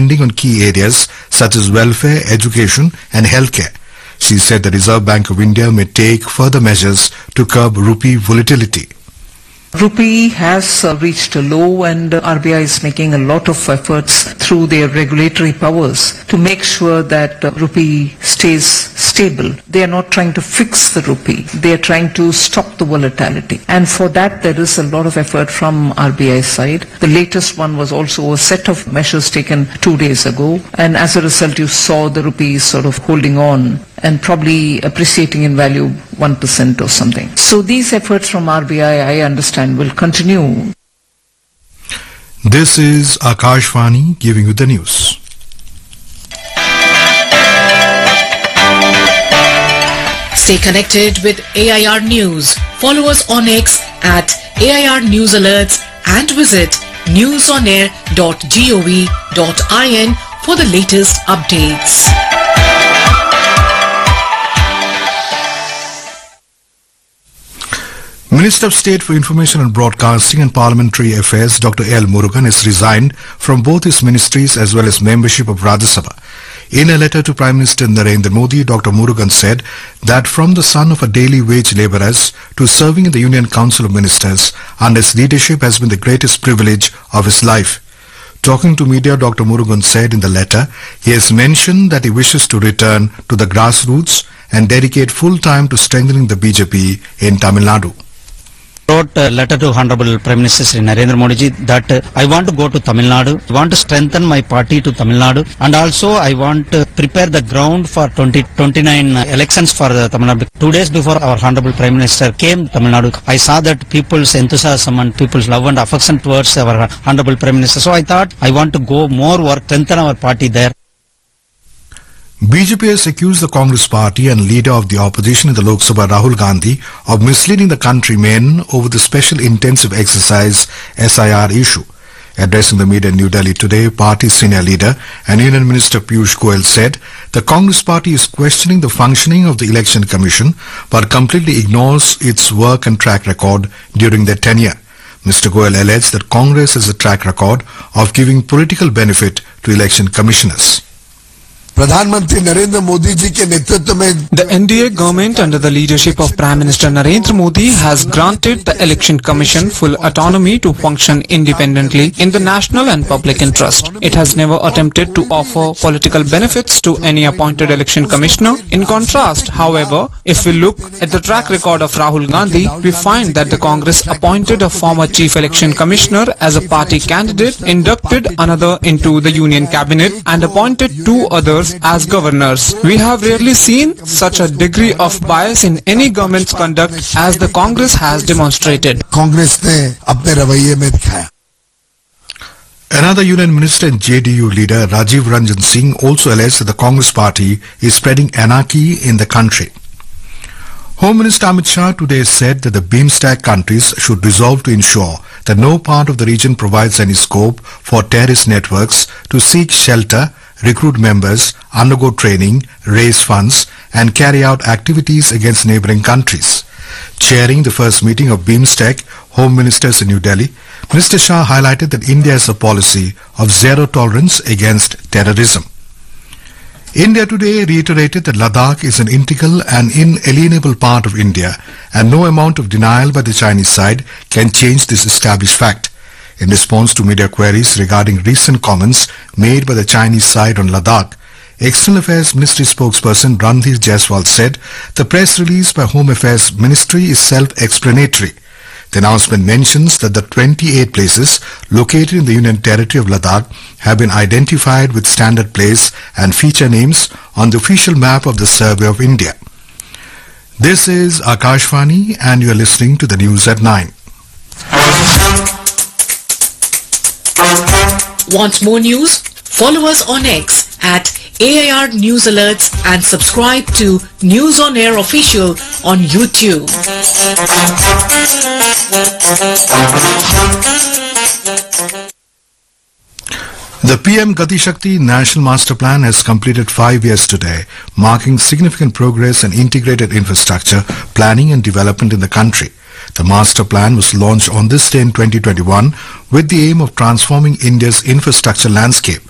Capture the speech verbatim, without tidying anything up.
spending on key areas such as welfare, education and healthcare. She said the Reserve Bank of India may take further measures to curb rupee volatility. Rupee has uh, reached a low, and uh, R B I is making a lot of efforts through their regulatory powers to make sure that uh, rupee stays stable. They are not trying to fix the rupee. They are trying to stop the volatility. And for that there is a lot of effort from R B I side. The latest one was also a set of measures taken two days ago. And as a result you saw the rupee sort of holding on and probably appreciating in value one percent or something. So these efforts from R B I, I understand, will continue. This is Akashvani giving you the news. Stay connected with A I R News. Follow us on X at A I R News Alerts and visit newsonair dot gov dot in for the latest updates. Minister of State for Information and Broadcasting and Parliamentary Affairs Doctor L. Murugan has resigned from both his ministries as well as membership of Rajya Sabha. In a letter to Prime Minister Narendra Modi, Doctor Murugan said that from the son of a daily wage labourers to serving in the Union Council of Ministers under his leadership has been the greatest privilege of his life. Talking to media, Doctor Murugan said in the letter he has mentioned that he wishes to return to the grassroots and dedicate full time to strengthening the B J P in Tamil Nadu. Wrote a letter to Honorable Prime Minister Sri Narendra Modi ji that uh, I want to go to Tamil Nadu, I want to strengthen my party to Tamil Nadu, and also I want to prepare the ground for twenty twenty-nine uh, elections for uh, Tamil Nadu. Two days before our Honorable Prime Minister came to Tamil Nadu, I saw that people's enthusiasm and people's love and affection towards our Honorable Prime Minister. So I thought I want to go more work, strengthen our party there. B J P has accused the Congress party and leader of the opposition in the Lok Sabha, Rahul Gandhi, of misleading the countrymen over the special intensive exercise S I R issue. Addressing the media in New Delhi today, party senior leader and Union Minister Piyush Goyal said the Congress party is questioning the functioning of the Election Commission but completely ignores its work and track record during their tenure. Mister Goyal alleged that Congress has a track record of giving political benefit to election commissioners. प्रधानमंत्री नरेंद्र मोदी जी के नेतृत्व में The N D A government under the leadership of Prime Minister Narendra Modi has granted the Election Commission full autonomy to function independently in the national and public interest. It has never attempted to offer political benefits to any appointed election commissioner. In contrast, however, if we look at the track record of Rahul Gandhi, we find that the Congress appointed a former chief election commissioner as a party candidate, inducted another into the union cabinet and appointed two others as governors. We have rarely seen such a degree of bias in any government's conduct as the Congress has demonstrated. Congress ने अपने रवैये में दिखाया. Another Union Minister and J D U leader Rajiv Ranjan Singh also alleged that the Congress party is spreading anarchy in the country. Home Minister Amit Shah today said that the BIMSTEC countries should resolve to ensure that no part of the region provides any scope for terrorist networks to seek shelter, recruit members, undergo training, raise funds and carry out activities against neighbouring countries. Chairing the first meeting of BIMSTEC Home Ministers in New Delhi, Minister Shah highlighted that India has a policy of zero tolerance against terrorism. India today reiterated that Ladakh is an integral and inalienable part of India and no amount of denial by the Chinese side can change this established fact. In response to media queries regarding recent comments made by the Chinese side on Ladakh, External Affairs Ministry spokesperson Randhir Jaiswal said the press release by Home Affairs Ministry is self-explanatory. The announcement mentions that the twenty-eight places located in the Union Territory of Ladakh have been identified with standard place and feature names on the official map of the Survey of India. This is Akashvani and you are listening to the news at nine. Want more news? Follow us on X at A I R News Alerts and subscribe to News on Air Official on YouTube. The P M Gati Shakti National Master Plan has completed five years today, marking significant progress in integrated infrastructure, planning and development in the country. The master plan was launched on this day in twenty twenty-one with the aim of transforming India's infrastructure landscape.